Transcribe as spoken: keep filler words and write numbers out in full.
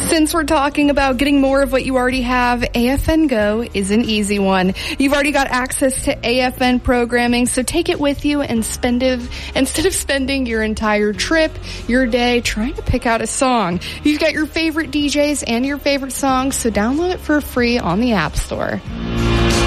Since we're talking about getting more of what you already have, A F N Go is an easy one. You've already got access to A F N programming, so take it with you and spend it, instead of spending your entire trip, your day, trying to pick out a song. You've got your favorite D Js and your favorite songs, so download it for free on the App Store.